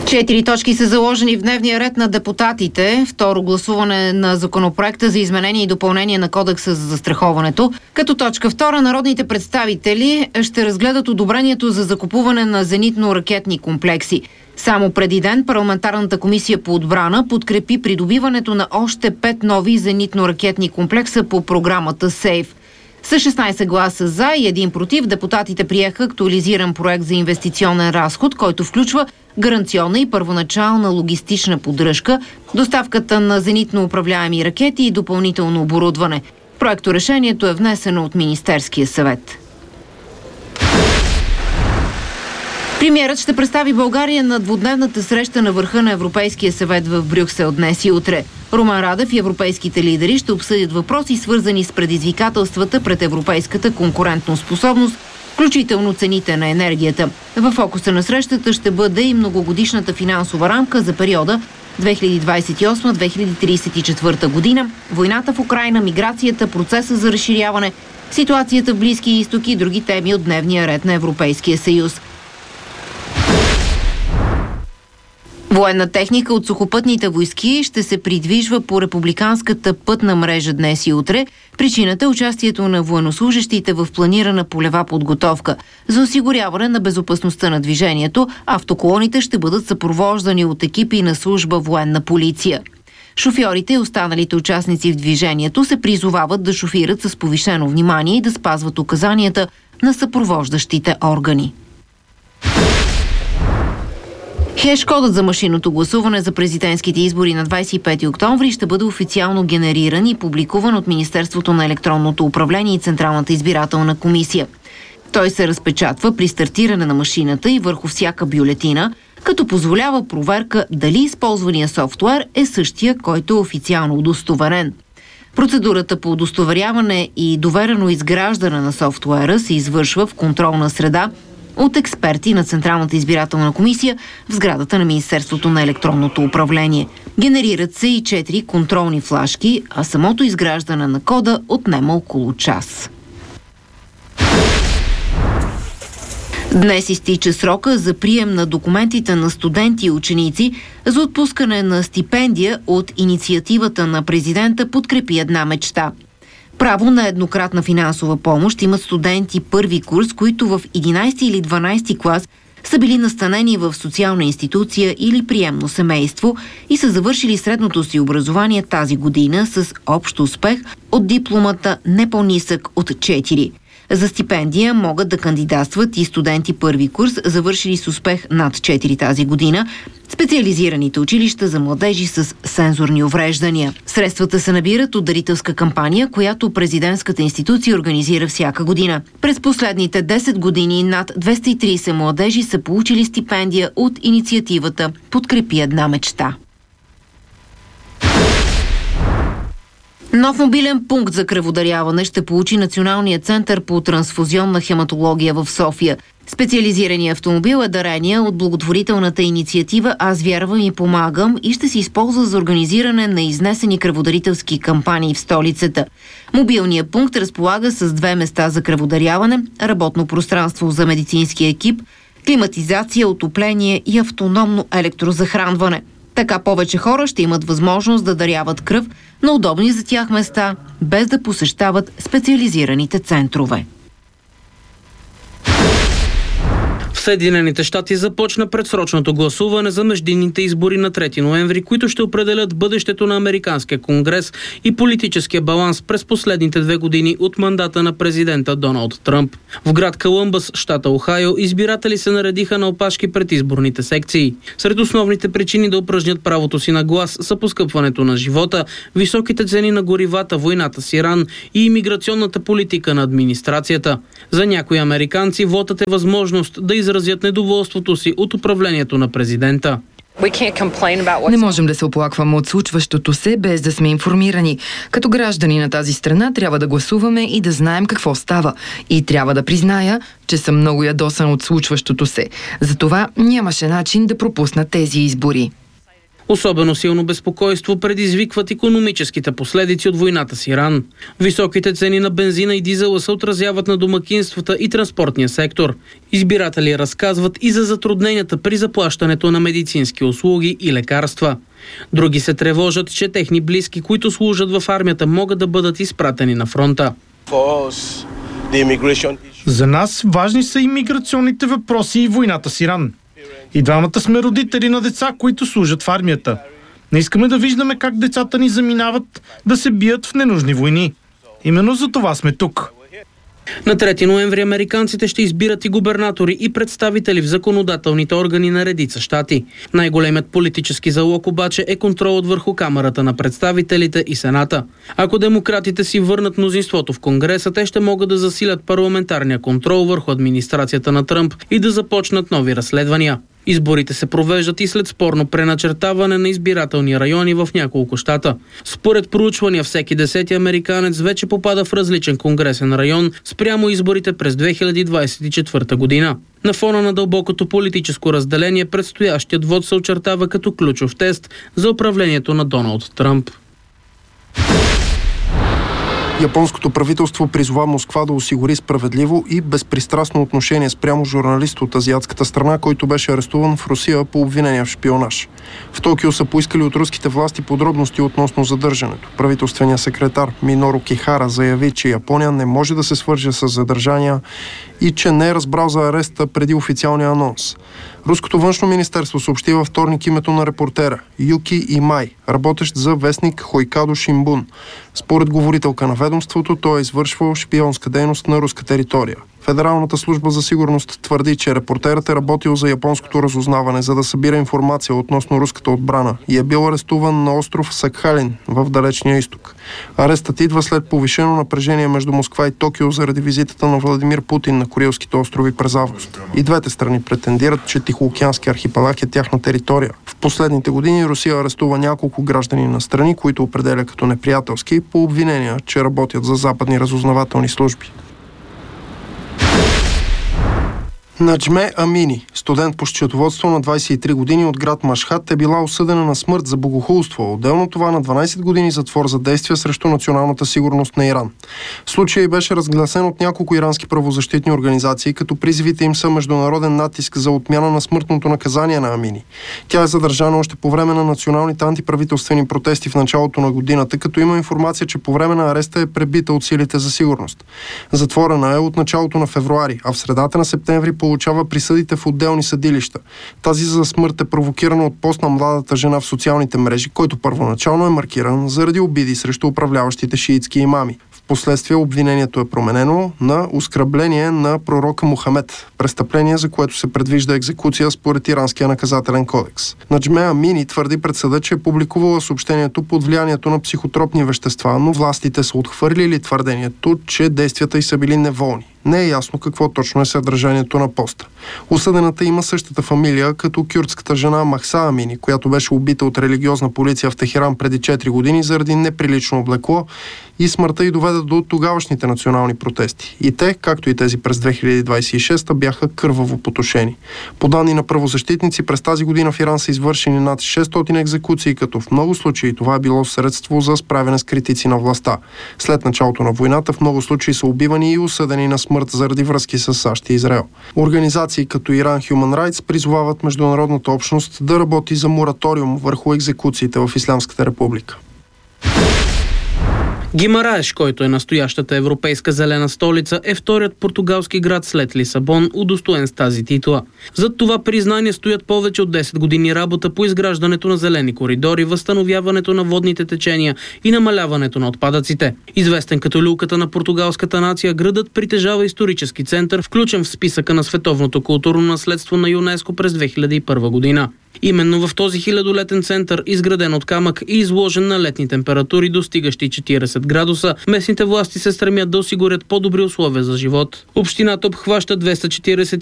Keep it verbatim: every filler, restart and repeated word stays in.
Четири точки са заложени в дневния ред на депутатите. Второ гласуване на законопроекта за изменение и допълнение на Кодекса за застраховането. Като точка втора, народните представители ще разгледат одобрението за закупуване на зенитно-ракетни комплекси. Само преди ден парламентарната комисия по отбрана подкрепи придобиването на още пет нови зенитно-ракетни комплекса по програмата СЕЙФ. С шестнайсет гласа за и един против, депутатите приеха актуализиран проект за инвестиционен разход, който включва гаранционна и първоначална логистична поддръжка, доставката на зенитно управляеми ракети и допълнително оборудване. Проекторешението е внесено от Министерския съвет. Премиерът ще представи България на двудневната среща на върха на Европейския съвет в Брюксел днес и утре. Румен Радев и европейските лидери ще обсъдят въпроси, свързани с предизвикателствата пред европейската конкурентоспособност, включително цените на енергията. В фокуса на срещата ще бъде и многогодишната финансова рамка за периода две хиляди двадесет и осма - две хиляди тридесет и четвърта година, войната в Украйна, миграцията, процеса за разширяване, ситуацията в Близкия изток и други теми от дневния ред на Европейския съюз. Военна техника от сухопътните войски ще се придвижва по републиканската пътна мрежа днес и утре. Причината е участието на военнослужещите в планирана полева подготовка. За осигуряване на безопасността на движението, автоколоните ще бъдат съпровождани от екипи на служба военна полиция. Шофьорите и останалите участници в движението се призовават да шофират с повишено внимание и да спазват указанията на съпровождащите органи. Хеш-кодът за машинното гласуване за президентските избори на двадесет и пети октомври ще бъде официално генериран и публикуван от Министерството на електронното управление и Централната избирателна комисия. Той се разпечатва при стартиране на машината и върху всяка бюлетина, като позволява проверка дали използвания софтуер е същия, който е официално удостоверен. Процедурата по удостоверяване и доверено изграждане на софтуера се извършва в контролна среда от експерти на Централната избирателна комисия в сградата на Министерството на електронното управление. Генерират се и четири контролни флашки, а самото изграждане на кода отнема около час. Днес изтича срока за прием на документите на студенти и ученици за отпускане на стипендия от инициативата на президента "Подкрепи една мечта". Право на еднократна финансова помощ имат студенти първи курс, които в единайсети или дванайсети клас са били настанени в социална институция или приемно семейство и са завършили средното си образование тази година с общ успех от дипломата не по-нисък от четири. За стипендия могат да кандидатстват и студенти първи курс, завършили с успех над четири тази година, специализираните училища за младежи с сензорни увреждания. Средствата се набират от дарителска кампания, която президентската институция организира всяка година. През последните десет години над двеста и трийсет младежи са получили стипендия от инициативата "Подкрепи една мечта". Нов мобилен пункт за кръводаряване ще получи Националният център по трансфузионна хематология в София. Специализираният автомобил е дарение от благотворителната инициатива "Аз вярвам и помагам" и ще се използва за организиране на изнесени кръводарителски кампании в столицата. Мобилният пункт разполага с две места за кръводаряване, работно пространство за медицински екип, климатизация, отопление и автономно електрозахранване. Така повече хора ще имат възможност да даряват кръв на удобни за тях места, без да посещават специализираните центрове. В Съединените щати започна предсрочното гласуване за междинните избори на трети ноември, които ще определят бъдещето на Американския конгрес и политическия баланс през последните две години от мандата на президента Доналд Тръмп. В град Колумбъс, щата Охайо, избиратели се наредиха на опашки пред изборните секции. Сред основните причини да упражнят правото си на глас са поскъпването на живота, високите цени на горивата, войната с Иран и имиграционната политика на администрацията. За някои американци вотът е възможност да изразят недоволството си от управлението на президента. Не можем да се оплакваме от случващото се, без да сме информирани. Като граждани на тази страна трябва да гласуваме и да знаем какво става. И трябва да призная, че съм много ядосан от случващото се. Затова нямаше начин да пропусна тези избори. Особено силно безпокойство предизвикват икономическите последици от войната с Иран. Високите цени на бензина и дизела се отразяват на домакинствата и транспортния сектор. Избиратели разказват и за затрудненията при заплащането на медицински услуги и лекарства. Други се тревожат, че техни близки, които служат в армията, могат да бъдат изпратени на фронта. За нас важни са имиграционните въпроси и войната с Иран. И двамата сме родители на деца, които служат в армията. Не искаме да виждаме как децата ни заминават да се бият в ненужни войни. Именно за това сме тук. На трети ноември американците ще избират и губернатори и представители в законодателните органи на редица щати. Най-големият политически залог обаче е контролът върху Камарата на представителите и Сената. Ако демократите си върнат мнозинството в Конгреса, те ще могат да засилят парламентарния контрол върху администрацията на Тръмп и да започнат нови разследвания. Изборите се провеждат и след спорно преначертаване на избирателни райони в няколко щата. Според проучвания, всеки десети американец вече попада в различен конгресен район спрямо изборите през две хиляди двадесет и четвърта година. На фона на дълбокото политическо разделение, предстоящият вод се очертава като ключов тест за управлението на Доналд Тръмп. Японското правителство призова Москва да осигури справедливо и безпристрастно отношение спрямо журналист от азиатската страна, който беше арестуван в Русия по обвинения в шпионаж. В Токио са поискали от руските власти подробности относно задържането. Правителственият секретар Минору Кихара заяви, че Япония не може да се свърже с задържания и че не е разбрал за ареста преди официалния анонс. Руското външно министерство съобщи във вторник името на репортера Юки Имай, работещ за вестник Хойкадо Шинбун. Според говорителка на ведомството, той е извършвал шпионска дейност на руска територия. Федералната служба за сигурност твърди, че репортерът е работил за японското разузнаване, за да събира информация относно руската отбрана и е бил арестуван на остров Сакхалин в далечния изток. Арестът идва след повишено напрежение между Москва и Токио заради визитата на Владимир Путин на Курилските острови през август. И двете страни претендират, че Тихоокеански архипелаг е тяхна територия. В последните години Русия арестува няколко граждани на страни, които определя като неприятелски, по обвинения, че работят за западни разузнавателни служби. Наджме Амини, студент по счетоводство на двадесет и три години от град Машхад, е била осъдена на смърт за богохулство. Отделно това на дванадесет години затвор за действия срещу националната сигурност на Иран. Случай беше разгласен от няколко ирански правозащитни организации, като призивите им са международен натиск за отмяна на смъртното наказание на Амини. Тя е задържана още по време на националните антиправителствени протести в началото на годината, като има информация, че по време на ареста е пребита от силите за сигурност. Затворена е от началото на февруари, а в средата на септември получава присъдите в отделни съдилища. Тази за смърт е провокирана от пост на младата жена в социалните мрежи, който първоначално е маркиран заради обиди срещу управляващите шиитски имами. Впоследствие обвинението е променено на оскърбление на пророка Мухамед, престъпление, за което се предвижда екзекуция според иранския наказателен кодекс. Наджме Амини твърди пред съда, че е публикувала съобщението под влиянието на психотропни вещества, но властите са отхвърлили твърдението, че действията й са били неволни. Не е ясно какво точно е съдържанието на поста. Осъдената има същата фамилия като кюрдската жена Махса Амини, която беше убита от религиозна полиция в Техеран преди четири години заради неприлично облекло, и смъртта й доведе до тогавашните национални протести. И те, както и тези през две хиляди двадесет и шеста, бяха кърваво потушени. По данни на правозащитници, през тази година в Иран са извършени над шестстотин екзекуции, като в много случаи това е било средство за справяне с критици на властта. След началото на войната в много случаи са убивани и осъдени на смърт заради връзки с САЩ и Израел. Организации като Iran Human Rights призовават международната общност да работи за мораториум върху екзекуциите в Ислямската република. Гимараеш, който е настоящата европейска зелена столица, е вторият португалски град след Лисабон, удостоен с тази титла. Зад това признание стоят повече от десет години работа по изграждането на зелени коридори, възстановяването на водните течения и намаляването на отпадъците. Известен като люлката на португалската нация, градът притежава исторически център, включен в списъка на световното културно наследство на ЮНЕСКО през две хиляди и първа година. Именно в този хилядолетен център, изграден от камък и изложен на летни температури, достигащи четиридесет градуса, местните власти се стремят да осигурят по-добри условия за живот. Общината обхваща двеста четиридесет